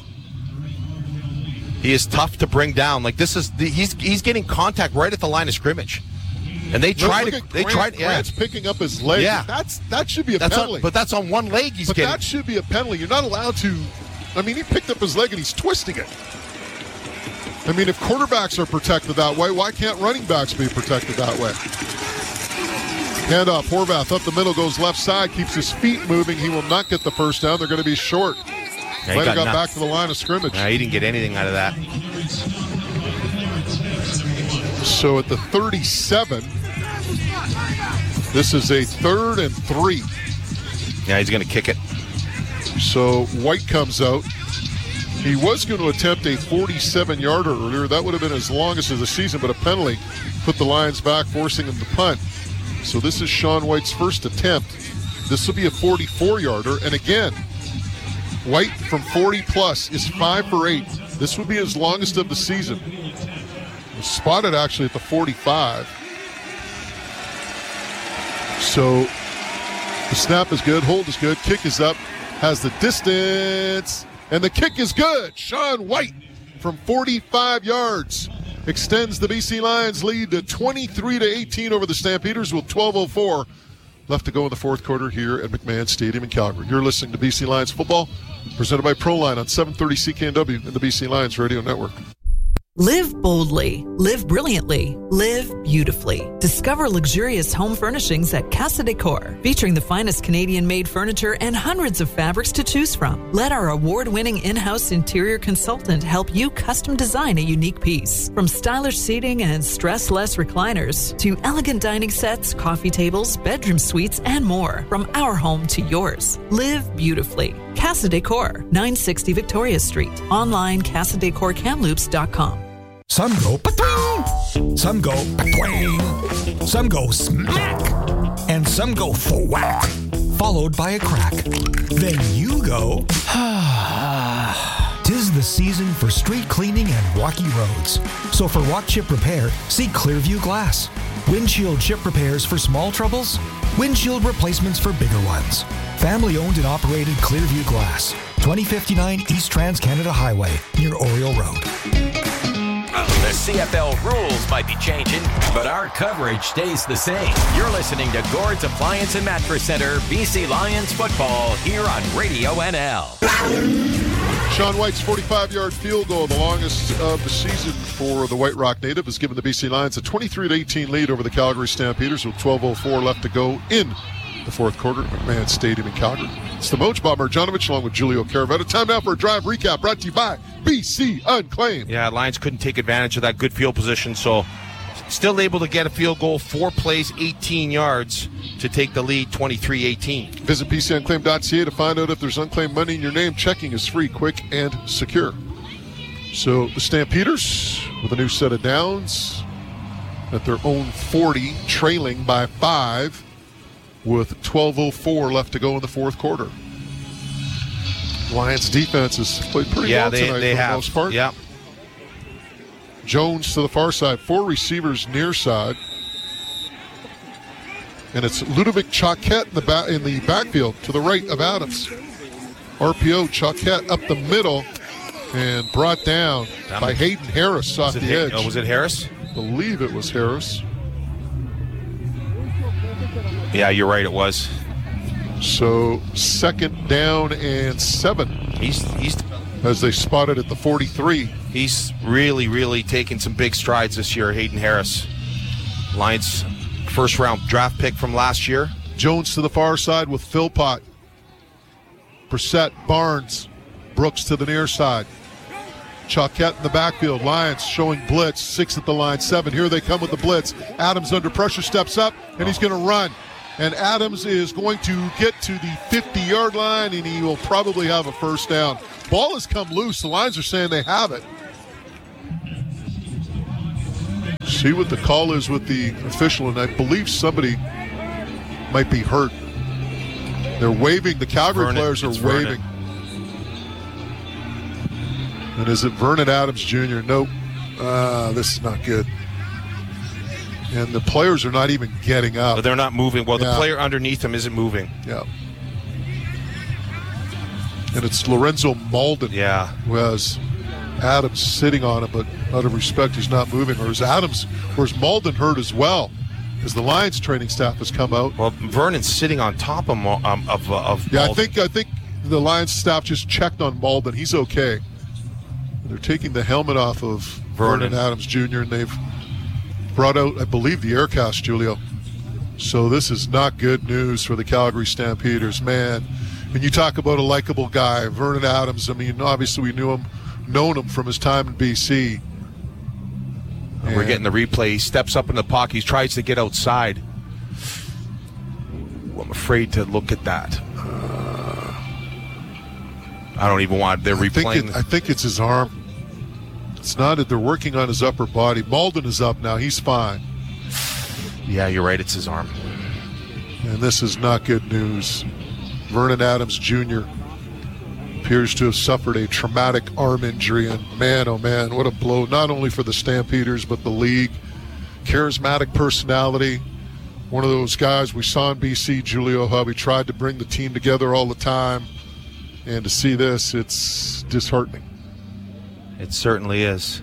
he is tough to bring down. Like he's getting contact right at the line of scrimmage. And they tried. Grant's picking up his leg. Yeah, that should be a penalty. But that's on one leg. But that should be a penalty. You're not allowed to. I mean, he picked up his leg and he's twisting it. I mean, if quarterbacks are protected that way, why can't running backs be protected that way? Handoff, Horvath up the middle, goes left side, keeps his feet moving. He will not get the first down. They're going to be short. Yeah, Might have got back to the line of scrimmage. He didn't get anything out of that. So at the 37, this is a 3rd and 3. Yeah, he's going to kick it. So White comes out. He was going to attempt a 47-yarder earlier. That would have been his longest of the season, but a penalty put the Lions back, forcing him to punt. So this is Sean White's first attempt. This will be a 44-yarder. And again, White from 40-plus is 5 for 8. This would be his longest of the season. Spotted actually at the 45. So the snap is good, hold is good, kick is up, has the distance, and the kick is good. Sean White from 45 yards extends the BC Lions lead to 23-18 over the Stampeders with 12:04 left to go in the fourth quarter here at McMahon Stadium in Calgary. You're listening to BC Lions football, presented by Proline on 730 CKNW and the BC Lions Radio Network. Live boldly, live brilliantly, live beautifully. Discover luxurious home furnishings at Casa Decor, featuring the finest Canadian-made furniture and hundreds of fabrics to choose from. Let our award-winning in-house interior consultant help you custom design a unique piece. From stylish seating and stress-less recliners to elegant dining sets, coffee tables, bedroom suites, and more. From our home to yours. Live beautifully. Casa Decor, 960 Victoria Street. Online, CasaDecorKamloops.com. Some go pa-twing, some go pa-twing, some go smack, and some go thwack, followed by a crack. Then you go, tis the season for street cleaning and rocky roads. So for rock chip repair, see Clearview Glass. Windshield chip repairs for small troubles, windshield replacements for bigger ones. Family owned and operated Clearview Glass, 2059 East Trans-Canada Highway, near Oriole Road. The CFL rules might be changing, but our coverage stays the same. You're listening to Gord's Appliance and Mattress Center, BC Lions football, here on Radio NL. Sean White's 45-yard field goal, the longest of the season for the White Rock native, has given the BC Lions a 23-18 lead over the Calgary Stampeders with 12:04 left to go in the fourth quarter at McMahon Stadium in Calgary. It's the Moj, Bob Marjanovic, along with Julio Caravetta. Time now for a drive recap brought to you by BC Unclaimed. Yeah, Lions couldn't take advantage of that good field position, so still able to get a field goal, 4 plays, 18 yards to take the lead, 23-18. Visit PCUnclaimed.ca to find out if there's unclaimed money in your name. Checking is free, quick, and secure. So the Stampeders with a new set of downs at their own 40, trailing by 5 with 12:04 left to go in the fourth quarter. Lions defense has played pretty well tonight for the most part. Yeah. Jones to the far side, 4 receivers near side. And it's Ludovic Choquette in the backfield to the right of Adams. RPO, Choquette up the middle and brought down by Hayden Harris off the edge. Was it Harris? I believe it was Harris. Yeah, you're right, it was. So 2nd down and 7. He's as they spotted at the 43. He's really taken some big strides this year, Hayden Harris. Lions first-round draft pick from last year. Jones to the far side with Philpott. Brissett, Barnes, Brooks to the near side. Choquette in the backfield. Lions showing blitz. 6 at the line, 7. Here they come with the blitz. Adams under pressure, steps up, and he's going to run. And Adams is going to get to the 50-yard line, and he will probably have a first down. Ball has come loose. The Lions are saying they have it. See what the call is with the official, and I believe somebody might be hurt. They're waving. The Calgary players are waving. And is it Vernon Adams Jr.? Nope. This is not good. And the players are not even getting up. But they're not moving. Well, the player underneath them isn't moving. Yeah. And it's Lorenzo Malden who has Adams sitting on him, but out of respect, he's not moving. Or is Malden hurt as well? Because the Lions training staff has come out. Well, Vernon's sitting on top of Malden. Yeah, I think the Lions staff just checked on Malden. He's okay. They're taking the helmet off of Vernon Adams Jr., and they've brought out, I believe, the air cast, Julio. So this is not good news for the Calgary Stampeders. Man, when you talk about a likable guy, Vernon Adams, I mean, obviously we known him from his time in BC. And we're getting the replay. He steps up in the pocket. He tries to get outside. I'm afraid to look at that. I don't even want. They're replaying. I think it's his arm. It's not that they're working on his upper body. Malden is up now. He's fine. Yeah, you're right. It's his arm. And this is not good news. Vernon Adams Jr. appears to have suffered a traumatic arm injury. And man, oh man, what a blow. Not only for the Stampeders, but the league. Charismatic personality. One of those guys we saw in BC, Julio Hub. He tried to bring the team together all the time. And to see this, it's disheartening. It certainly is.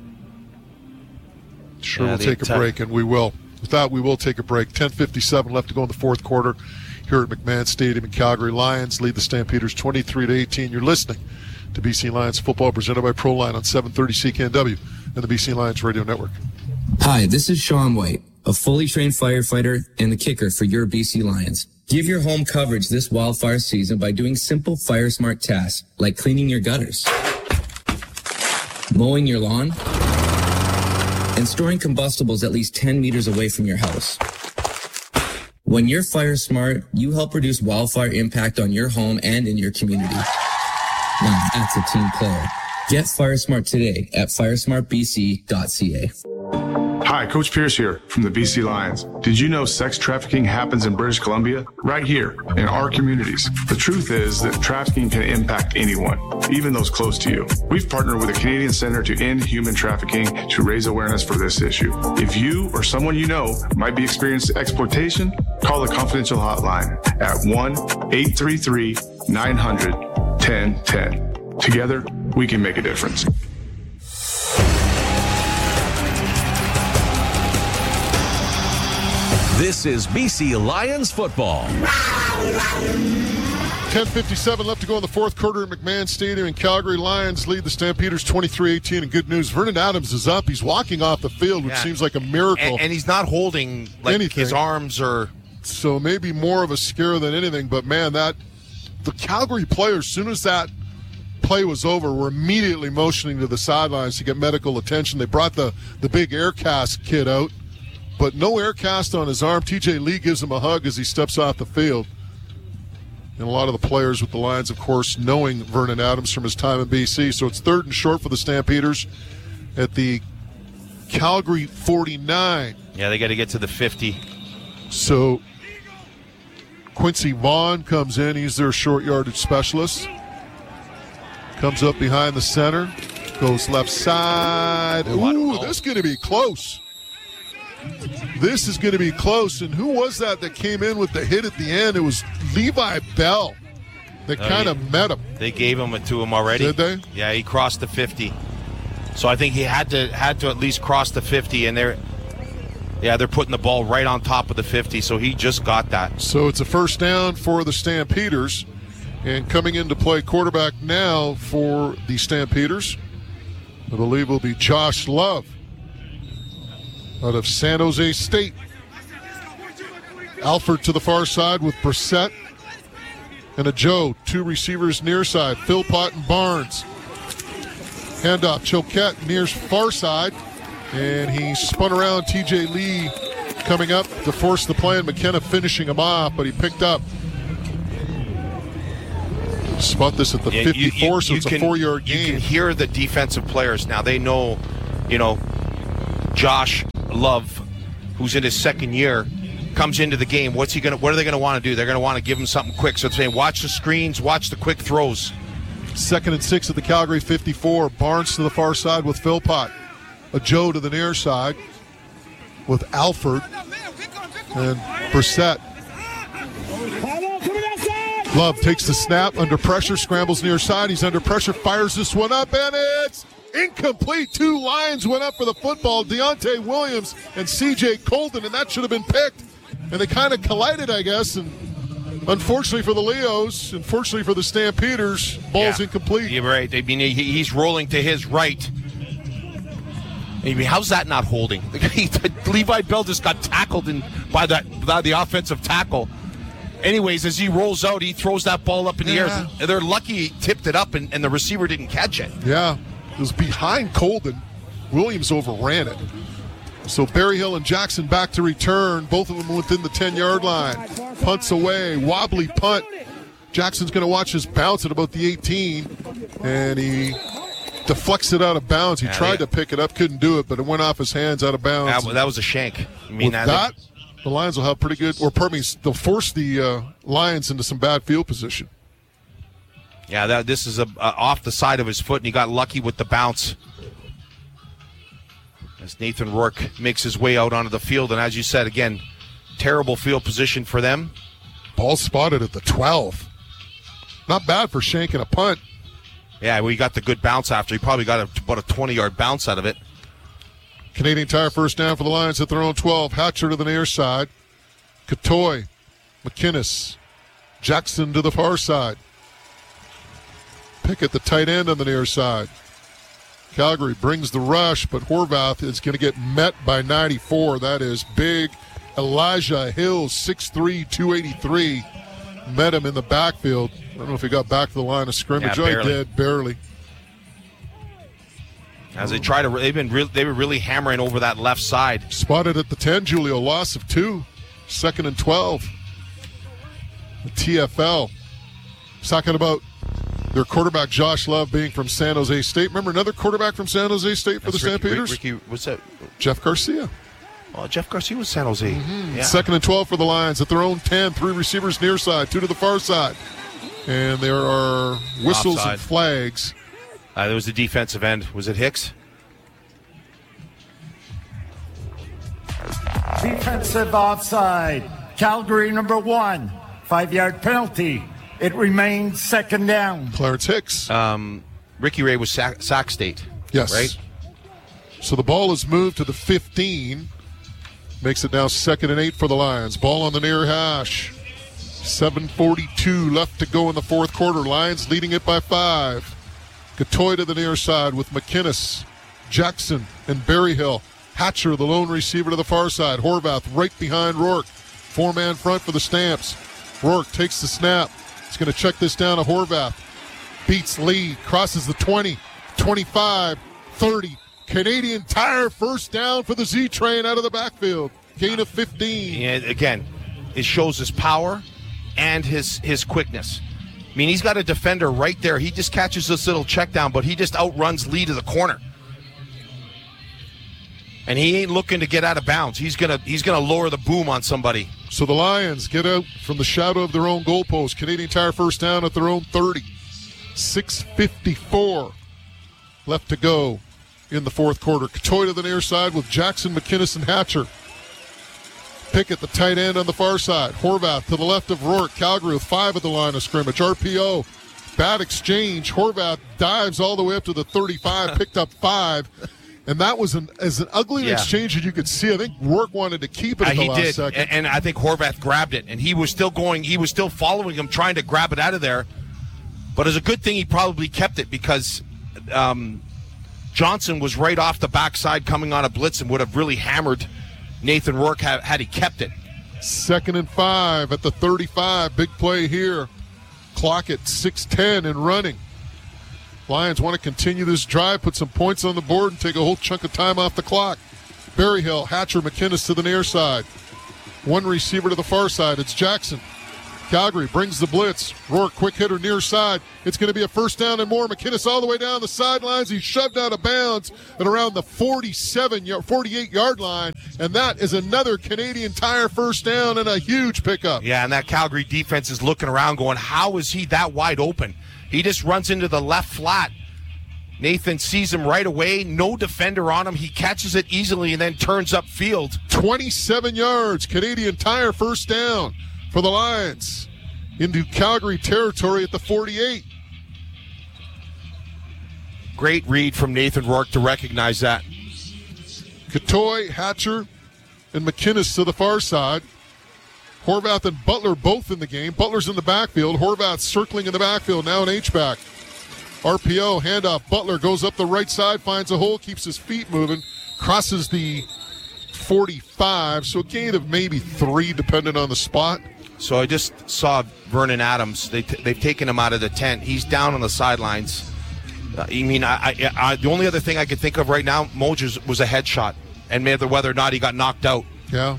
Sure, we'll take a break, and we will. With that, we will take a break. 10:57 left to go in the fourth quarter here at McMahon Stadium in Calgary. Lions lead the Stampeders 23-18. You're listening to BC Lions football presented by ProLine on 730 CKNW and the BC Lions Radio Network. Hi, this is Sean White, a fully trained firefighter and the kicker for your BC Lions. Give your home coverage this wildfire season by doing simple fire smart tasks like cleaning your gutters, mowing your lawn, and storing combustibles at least 10 meters away from your house. When you're fire smart, you help reduce wildfire impact on your home and in your community. Now that's a team player. Get fire smart today at firesmartbc.ca. Hi, Coach Pierce here from the BC Lions. Did you know sex trafficking happens in British Columbia? Right here, in our communities. The truth is that trafficking can impact anyone, even those close to you. We've partnered with the Canadian Centre to End Human Trafficking to raise awareness for this issue. If you or someone you know might be experiencing exploitation, call the confidential hotline at 1-833-900-1010. Together, we can make a difference. This is BC Lions football. 10:57 left to go in the fourth quarter at McMahon Stadium in Calgary. Lions lead the Stampeders 23-18. And good news, Vernon Adams is up. He's walking off the field, which seems like a miracle. And he's not holding like anything. His arms are. So maybe more of a scare than anything. But man, the Calgary players, as soon as that play was over, were immediately motioning to the sidelines to get medical attention. They brought the big air cast kit out. But no air cast on his arm. TJ Lee gives him a hug as he steps off the field. And a lot of the players with the Lions, of course, knowing Vernon Adams from his time in BC. So it's 3rd and short for the Stampeders at the Calgary 49. Yeah, they got to get to the 50. So Quincy Vaughn comes in. He's their short yardage specialist. Comes up behind the center. Goes left side. Ooh, this is going to be close. This is going to be close. And who was that came in with the hit at the end? It was Levi Bell that kind of met him. They gave him it to him already. Did they? Yeah, he crossed the 50. So I think he had to at least cross the 50, and they're putting the ball right on top of the 50, so he just got that. So it's a first down for the Stampeders. And coming into play quarterback now for the Stampeders, I believe will be Josh Love out of San Jose State. Alford to the far side with Brissett and a Joe. 2 receivers near side, Philpott and Barnes. Handoff, Choquette near far side. And he spun around. TJ Lee coming up to force the play, and McKenna finishing him off, but he picked up. Spot this at the 54, so it's a 4-yard gain. You can hear the defensive players now. They know, Josh Love, who's in his second year, comes into the game. What are they going to want to do? They're going to want to give him something quick. So it's saying, watch the screens, watch the quick throws. 2nd and 6 at the Calgary 54. Barnes to the far side with Philpott. A Joe to the near side with Alford and Brissett. Love takes the snap, under pressure, scrambles near side. He's under pressure, fires this one up, and it's incomplete. 2 Lions went up for the football, Deontay Williams and C.J. Colton, and that should have been picked. And they kind of collided, I guess, and unfortunately for the Leos, unfortunately for the Stampeders, ball's incomplete. You're right. I mean, he's rolling to his right. I mean, how's that not holding? Levi Bell just got tackled by the offensive tackle. Anyways, as he rolls out, he throws that ball up in the air. They're lucky he tipped it up and the receiver didn't catch it. Yeah, it was behind Colden. Williams overran it. So Berryhill and Jackson back to return, both of them within the 10-yard line. Punts away, wobbly punt. Jackson's going to watch his bounce at about the 18, and he deflects it out of bounds. He tried to pick it up, couldn't do it, but it went off his hands out of bounds. That was a shank. The Lions will have pretty good, they'll force the Lions into some bad field position. Yeah, this is off the side of his foot, and he got lucky with the bounce. As Nathan Rourke makes his way out onto the field, and as you said, again, terrible field position for them. Ball spotted at the 12. Not bad for shanking a punt. Yeah, well, he got the good bounce after. He probably got about a 20-yard bounce out of it. Canadian Tire first down for the Lions at their own 12. Hatcher to the near side. Katoy, McInnes, Jackson to the far side. Pickett, the tight end on the near side. Calgary brings the rush, but Horvath is going to get met by 94. That is big. Elijah Hill, 6'3", 283. Met him in the backfield. I don't know if he got back to the line of scrimmage. Yeah, he did, barely. As they try to, they were really hammering over that left side. Spotted at the 10, Julio, loss of 2. 2nd and 12. The TFL. Talking about their quarterback, Josh Love, being from San Jose State. Remember another quarterback from San Jose State for the Stampeders? Ricky, what's that? Jeff Garcia. Oh, Jeff Garcia was San Jose. Mm-hmm. Yeah. 2nd and 12 for the Lions at their own 10. 3 receivers near side, 2 to the far side. And there are whistles Offside. and flags. There was the defensive end. Was it Hicks? Defensive offside. Calgary number 1. 5-yard penalty. It remains 2nd down. Clarence Hicks. Ricky Ray was Sac State. Yes. Right? So the ball is moved to the 15. Makes it now 2nd and 8 for the Lions. Ball on the near hash. 7:42 left to go in the fourth quarter. Lions leading it by 5. Katoy to the near side with McInnes, Jackson, and Berryhill. Hatcher, the lone receiver, to the far side. Horvath right behind Rourke. 4-man front for the Stamps. Rourke takes the snap. He's going to check this down to Horvath. Beats Lee, crosses the 20, 25, 30. Canadian Tire first down for the Z-Train out of the backfield. Gain of 15. And again, it shows his power and his quickness. I mean, he's got a defender right there. He just catches this little check down, but he just outruns Lee to the corner. And he ain't looking to get out of bounds. He's gonna lower the boom on somebody. So the Lions get out from the shadow of their own goalpost. Canadian Tire first down at their own 30. 6:54 left to go in the fourth quarter. Katoy to the near side with Jackson, McInnes, and Hatcher. Pickett, the tight end on the far side. Horvath to the left of Rourke. Calgary with 5 at the line of scrimmage. RPO. Bad exchange. Horvath dives all the way up to the 35, picked up 5. And that was as an ugly exchange as you could see. I think Rourke wanted to keep it at the last second. And I think Horvath grabbed it, and he was still following him, trying to grab it out of there. But it's a good thing he probably kept it, because Johnson was right off the backside coming on a blitz and would have really hammered Nathan Rourke had he kept it. 2nd and 5 at the 35. Big play here. Clock at 6:10 and running. Lions want to continue this drive, put some points on the board, and take a whole chunk of time off the clock. Berryhill, Hatcher, McInnes to the near side. One receiver to the far side. It's Jackson. Calgary brings the blitz. Rourke, quick hitter near side. It's going to be a first down and more. McInnes all the way down the sidelines. He's shoved out of bounds at around the 48-yard line. And that is another Canadian Tire first down and a huge pickup. Yeah, and that Calgary defense is looking around going, how is he that wide open? He just runs into the left flat. Nathan sees him right away. No defender on him. He catches it easily and then turns upfield. 27 yards. Canadian Tire first down for the Lions into Calgary territory at the 48. Great read from Nathan Rourke to recognize that. Katoy, Hatcher, and McInnes to the far side. Horvath and Butler both in the game. Butler's in the backfield. Horvath circling in the backfield, now an H-back. RPO, handoff. Butler goes up the right side, finds a hole, keeps his feet moving, crosses the 45, so a gain of maybe 3 depending on the spot. So I just saw Vernon Adams. They've taken him out of the tent. He's down on the sidelines. The only other thing I could think of right now, Mojers was a headshot, and whether or not he got knocked out. Yeah.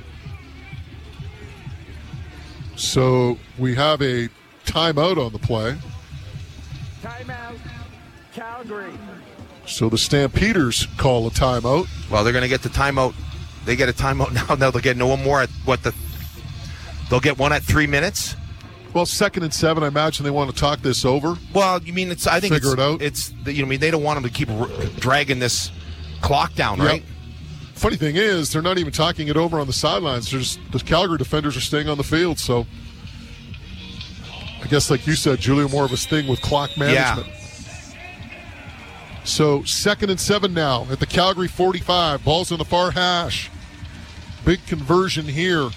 So we have a timeout on the play. Timeout, Calgary. So the Stampeders call a timeout. Well, they're going to get the timeout. They get a timeout now. Now they'll get no more at they'll get one at 3 minutes. Well, 2nd and 7. I imagine they want to talk this over. Well, you mean I think figure it out. They don't want them to keep dragging this clock down, right? Funny thing is, they're not even talking it over on the sidelines. The Calgary defenders are staying on the field, so I guess, like you said, Julia, more of a thing with clock management. Yeah. So 2nd and 7 now at the Calgary 45. Ball's in the far hash. Big conversion here.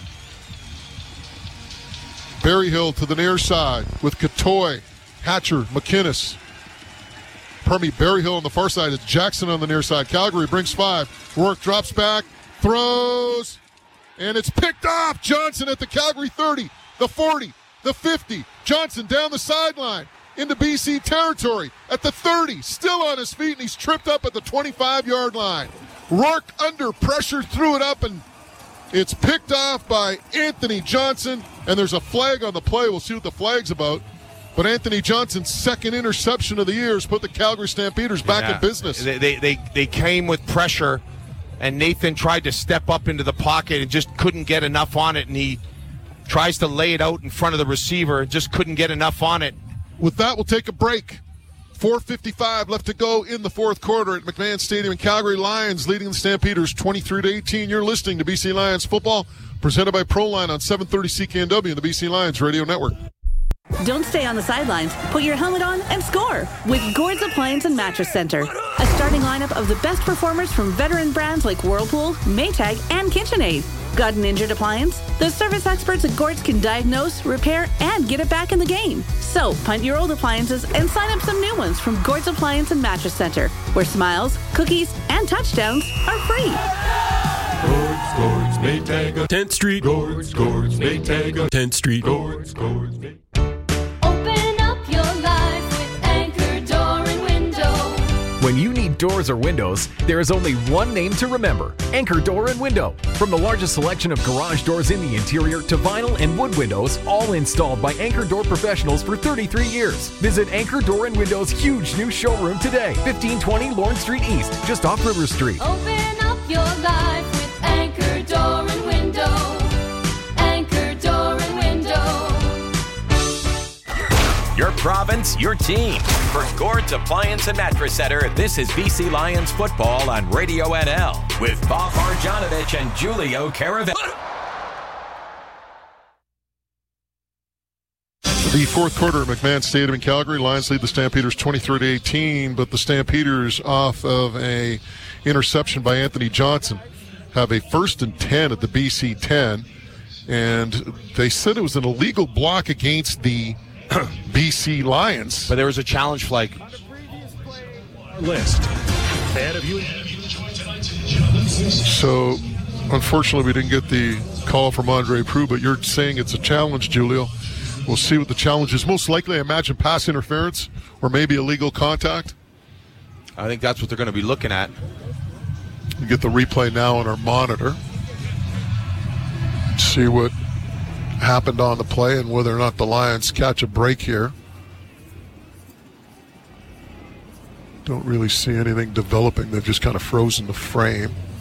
Berryhill to the near side with Katoy, Hatcher, McInnes. Berryhill on the far side. It's Jackson on the near side. Calgary brings 5. Rourke drops back, throws, and it's picked off. Johnson at the Calgary 30, the 40, the 50. Johnson down the sideline into BC territory at the 30, still on his feet, and he's tripped up at the 25-yard line. Rourke under pressure threw it up, and it's picked off by Anthony Johnson, and there's a flag on the play. We'll see what the flag's about. But Anthony Johnson's second interception of the year has put the Calgary Stampeders back in business. They came with pressure, and Nathan tried to step up into the pocket and just couldn't get enough on it, and he tries to lay it out in front of the receiver and just couldn't get enough on it. With that, we'll take a break. 4:55 left to go in the fourth quarter at McMahon Stadium in Calgary. Lions leading the Stampeders 23-18. You're listening to BC Lions football, presented by Proline on 730 CKNW and the BC Lions Radio Network. Don't stay on the sidelines. Put your helmet on and score with Gord's Appliance and Mattress Center. A starting lineup of the best performers from veteran brands like Whirlpool, Maytag, and KitchenAid. Got an injured appliance? The service experts at Gord's can diagnose, repair, and get it back in the game. So punt your old appliances and sign up some new ones from Gord's Appliance and Mattress Center, where smiles, cookies, and touchdowns are free. Gord's, Maytag, 10th Street. Gord's, Maytag, 10th Street. Gord's, Maytag. When you need doors or windows, there is only one name to remember: Anchor Door and Window. From the largest selection of garage doors in the interior to vinyl and wood windows, all installed by Anchor Door professionals for 33 years. Visit Anchor Door and Window's huge new showroom today, 1520 Lawrence Street East, just off River Street. Open up your life with Anchor Door and Window. Anchor Door and Window. Your province, your team. For Gord's Appliance and Mattress Center, this is BC Lions football on Radio NL with Bob Marjanovic and Julio Caravello. The fourth quarter at McMahon Stadium in Calgary. Lions lead the Stampeders 23-18, but the Stampeders, off of a interception by Anthony Johnson, have a 1st and 10 at the BC 10, and they said it was an illegal block against the BC Lions. But there was a challenge flag. List. Ahead of you. So, unfortunately, we didn't get the call from Andre Proulx, but you're saying it's a challenge, Julio. We'll see what the challenge is. Most likely, I imagine, pass interference or maybe illegal contact. I think that's what they're going to be looking at. We get the replay now on our monitor. See what happened on the play and whether or not the Lions catch a break here. Don't really see anything developing. They've just kind of frozen the frame.